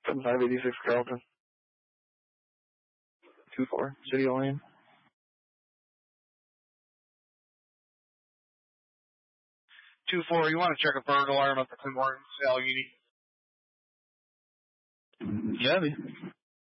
7586 Carlton. 2-4, City Lane. 2-4, you want to check a burglar alarm at the Tim Hortons Allegheny? Yeah.